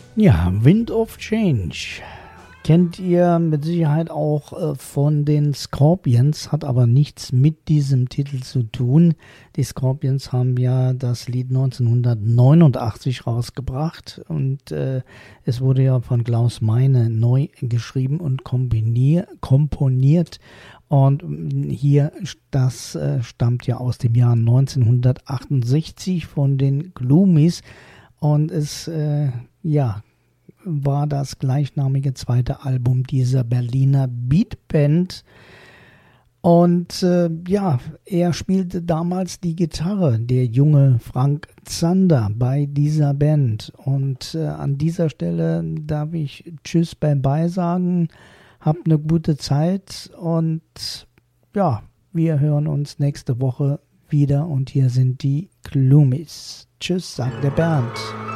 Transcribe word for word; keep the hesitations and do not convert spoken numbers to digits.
Ja, Wind of Change kennt ihr mit Sicherheit auch äh, von den Scorpions, hat aber nichts mit diesem Titel zu tun. Die Scorpions haben ja das Lied neunzehnhundertneunundachtzig rausgebracht und äh, es wurde ja von Klaus Meine neu geschrieben und kombinier- komponiert. Und hier, das äh, stammt ja aus dem Jahr neunzehnhundertachtundsechzig von den Gloomies und es, äh, ja, war das gleichnamige zweite Album dieser Berliner Beatband. Und äh, ja, er spielte damals die Gitarre, der junge Frank Zander, bei dieser Band. Und äh, an dieser Stelle darf ich Tschüss, bye-bye sagen. Habt eine gute Zeit und ja, wir hören uns nächste Woche wieder. Und hier sind die Gloomies. Tschüss, sagt der Bernd.